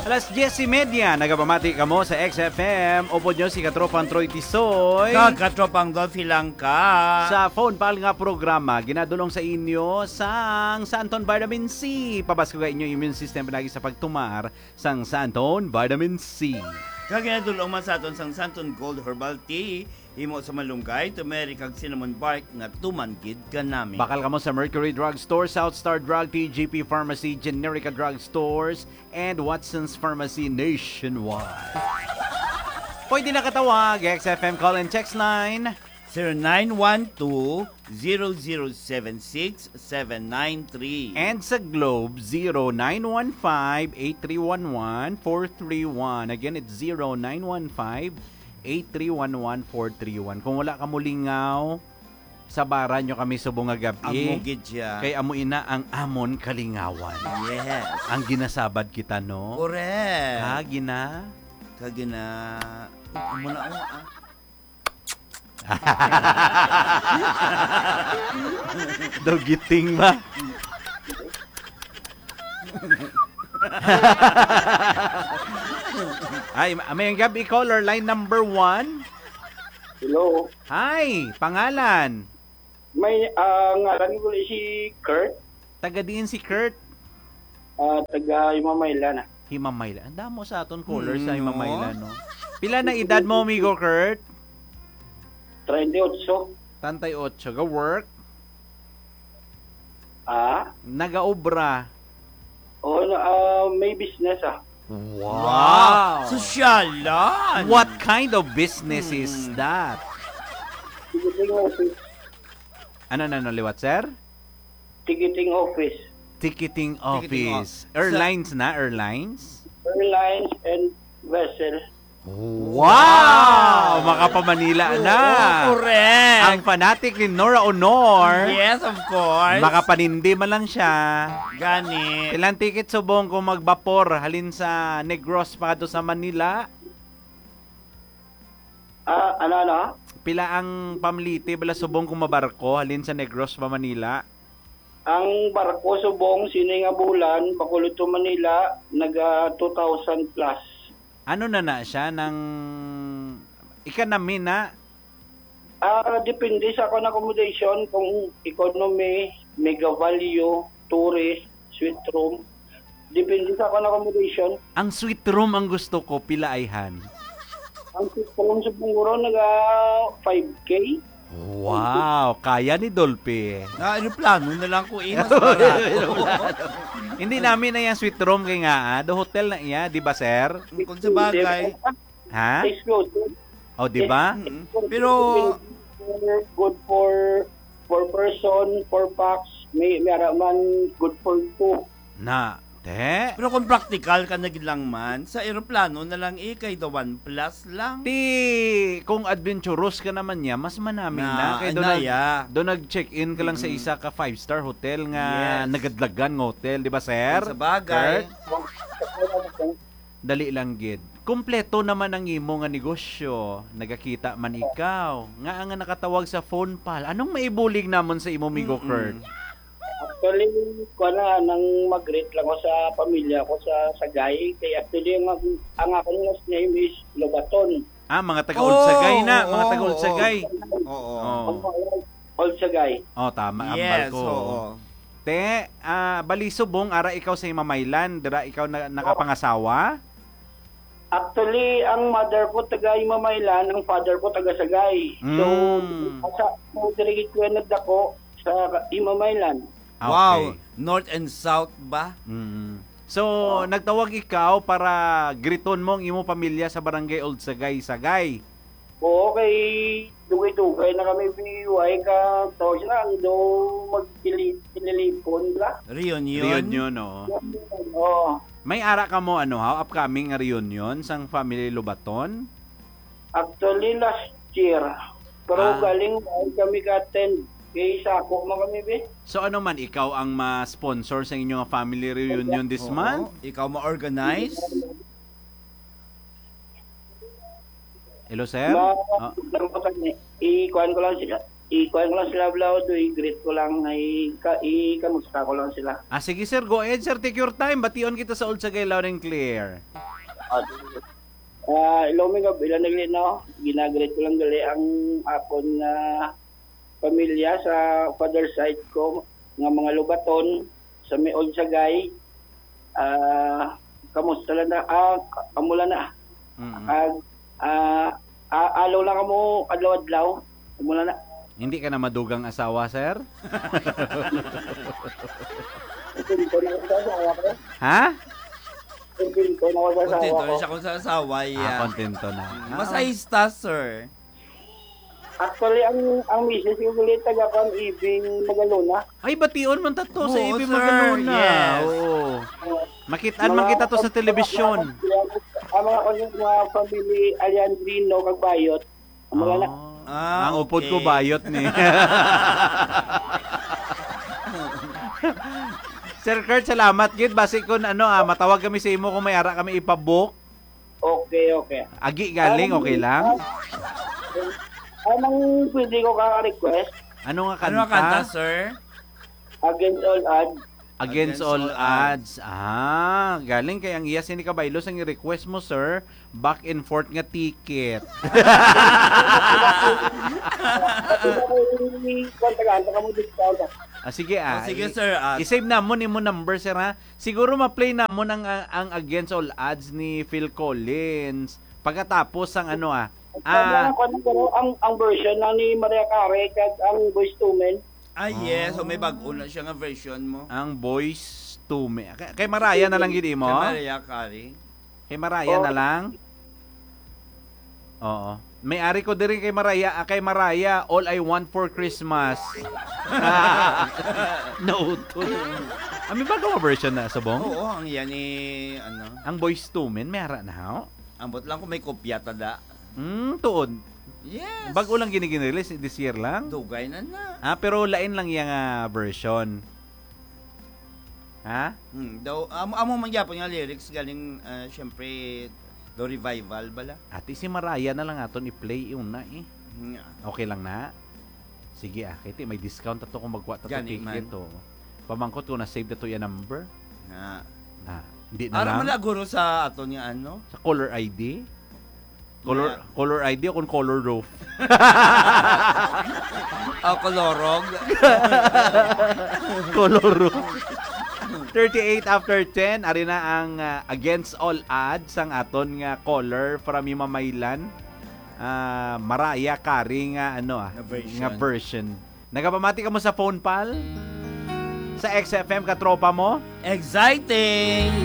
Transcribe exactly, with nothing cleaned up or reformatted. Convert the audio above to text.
Alas diyes y media, nagapamati ka mo sa X F M. Upod nyo si Katropang Troy Tisoy. Katropang Dolphy Langka. Sa phone pal nga programa, ginadulong sa inyo sang Santon Vitamin C. Pabasko ka inyo immune system pinagi sa pagtumar sang Santon Vitamin C. Kaginadulong man sa aton sang Santon Gold Herbal Tea. Himo sa malunggay, turmeric kag cinnamon bark nga tumanggid ka namin. Bakal ka mo sa Mercury Drug Store, South Star Drug, T G P Pharmacy, Generica Drug Stores, and Watson's Pharmacy nationwide. Pwede na katawag, X F M call and text line zero nine one two, zero zero seven six, seven nine three. and sa Globe zero nine one five, eight three one one, four three one. Again, it's zero nine one five, eight three one one, four three one. Kung wala ka mulingaw, sabaran nyo kami subong nga gabi. Amugid siya. Kay amuin na ang amon kalingawan. Yes. Ang ginasabad kita, no? Correct. Ha, gina? Kagina. Muna ako ah. Dogiting ba? Ay, may gabi caller line number one. Hello. Hi, pangalan. May uh, ngalan ko si Kurt. Taga diin si Kurt. Uh, taga Imamayla na. Himamayla. Ang damo sa aton caller Mm, sa no? Himamayla, no? Pila na edad mo, amigo Kurt? thirty-eight. Tantay otso. Ga work? Ah? Nagaobra. O, uh, may business ah. Wow! Sosyalan! What kind of business Hmm. is that? Ticketing office. Ano na no, liwat, sir? Ticketing office. Ticketing Ticketing office. office. Airlines na, airlines? Airlines and vessel. Wow! Makapamanila na. Oo, correct. Ang fanatic ni Nora Honor. Yes, of course. Makapanindi man lang siya. Gani. Ilang ticket subong kung magbapor halin sa Negros pa do sa Manila? Ah, ano ano? Pila ang pamliti bala subong kung mabarko halin sa Negros pa Manila? Ang barko subong sini nga bulan pakulot to Manila naga two thousand plus. Ano na na siya ng ikanamin na? Ah, depende sa akong accommodation kung economy, mega value, tourist, suite room. Depende sa akong accommodation. Ang sweet room ang gusto ko, pila ayhan. Ang suite room sa Punguro naga five K. Wow, kaya ni Dolphy. Na aeroplano na lang ko imas barato. Hindi namin na yung sweet room kay nga, ah. Do hotel na iya, di ba, sir? Kung sa bagay. Ha? Exclusive. O, di ba? Mm. Pero good for for person, for packs, may meron man good for two. Na, te? pero kung practical ka na gid lang man, sa aeroplano na lang eh kay the one plus lang. Ti, kung adventurous ka naman niya, mas manamin na. Na, Kaya doon nag, anaya. doon nag-check-in ka lang sa Mm. isa ka five-star hotel nga Yes. nagadlagan nga hotel, di ba, sir? Kung sa bagay. Kurt? Dali lang gid. Kompleto naman ang imo nga negosyo. Nagakita man ikaw. Nga nga nakatawag sa phone pal. Anong maibulig namon sa imo, migo Mm-mm. Kurt? Actually, ko na nang mag-greet lang ako sa pamilya ko sa Sagay. Kaya actually, ang, ang akong last name is Lobaton. Ah, mga taga-Olsagay na. Oo, Mga oo, taga-Olsagay. Oo. Oh. Old Sagay. Oh, tama. Ambal Yes, ko. oo. Te, ah, bali subong, ara ikaw sa Imamaylan. Dira ikaw na, nakapangasawa? Actually, ang mother ko taga Imamaylan, ang father ko taga Sagay. So, Mm. sa so, dirigit ko yung nagdako sa Imamaylan. Ah, Wow, okay. north and south ba? Mm. So, nagtawag ikaw para griton mo ang imo pamilya sa barangay Old Sagay, Sagay. Oo, kay dugay-dugay na kami biyuhay ka. Tapos na, do mag-ilipon la. Reunion. Reunion, no? Oo. May ara ka mo, ano, ha? Upcoming nga reunion sang family Lobaton? Actually, last year. Pero Ah. galing ay kami ka-attend. Kay Sako mo kami, be. So, ano man, ikaw ang ma-sponsor sa inyong family reunion this Oo. month? Ikaw ma-organize? Hello, sir? Ma- Ah. lang ko kami. I-kuhan ko lang sila. i-kuha ko lang sila vlog, i-greet ko lang, ay ka, i-kamusta ko lang sila. Ah, sige sir, go ahead sir, take your time. Bation kita sa Old Sagay Loud and Clear. At, uh, hello mga bilang nagli no, ginagreet ko lang gali ang akon na pamilya sa father side ko, nga mga lubaton, sa may Old Sagay. Ah, kamusta lang na, ah, kamula na. Mm-mm. Ah, ah, ah, alaw lang kamo adlaw-adlaw. Kamula na. Hindi ka na madugang asawa, sir? Kumpinto na ako sa asawa ko. Ha? Kumpinto na ako sa asawa Kontento ko. rin siya kung sa asawa. Ah, Yeah. kontento na. Ah, Masahista, sir. Actually, ang ang misis ko ulit taga kan Ibing Magalona. Ay, bation man tato sa Oo, Ibig sir. Magalona. Yes. Oo. Makitaan man kita to sa telebisyon. Ang mga kanyang mga family Aliandrino kagbayot. Ang mga na. Ah, Ang upod okay. ko bayot ni. Sir Kurt, salamat gid. Basi kun ano ah, matawag kami sa imo kung may ara kami ipabook. Okay, okay. Agi galing, okay lang? Anong pwede ko ka-request? Ano nga kanta? Ano ang kanta, sir? Against all odds. Against, Against all all odds. Ah, galing kay ang iya sini kabaylos ang request mo, sir. Back and forth nga ticket. Kontagaan ka mo discount. Ah, sige ah. Oh, sige, I- sir. Ah, I-save na mo ni mo number, sir ha. Siguro ma-play na mo ang, ang Against All Odds ni Phil Collins. Pagkatapos ang ano ah. Ah, Ah, ang ang version na ni Maria Carey kag ang Boyz two Men. ah, yes. So, may bago na siya nga version mo. ang Boys to Me. Kay, kay Maraya na lang gid mo. Kay Maria Carey. Kay Maraya Oh. na lang. Oo. May ari ko din kay Maraya, ah, kay Maraya, All I Want for Christmas. No to. Ah, may bago nga version na subong. Oo, ang yan ni, ano, Ang Boys to Men, may ara na ho. ambot lang kung may kopya tada. Hmm, tuod. Yes. Bago lang gini-release this year lang. Dugay na na. Ah, pero lain lang yung ah, version. Ha? Hmm, daw, amo, amo man gyapon nga lyrics galing, ah, syempre, do revival bala. Ati si Maraya na lang aton i-play yun na eh. Hmm, Okay lang na. Sige ah, kaya may discount ato kung magwa tato Gani ticket man. to. Pamangkot ko na save dato yung number. nga. Ah, hindi na Ara lang. man na guro sa ato niya ano. Sa caller I D. Color Yeah. color I D o kung color roof. Ah, kolorog. Color roof. thirty-eight after ten, ari na ang ah, Against All Odds ang aton nga caller from Mamaylan. Ah, Maraya Carey nga ano ah, Nga version. nga version. Nagapamati ka mo sa phone pal? Sa X F M katropa mo? Exciting!